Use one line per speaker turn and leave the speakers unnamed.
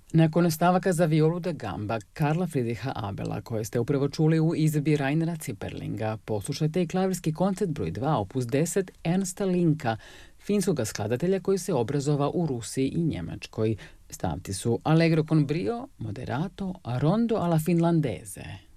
Nakon stavaka za violu da gamba Karla Friedricha Abela, koje ste upravo čuli u izvedbi Rainera Zipperlinga, poslušajte i klavirski koncert broj 2, opus 10 Ernsta Linka, finskog skladatelja koji se obrazova u Rusiji i Njemačkoj. Stavci su Allegro con brio, Moderato, Rondo alla finlandese.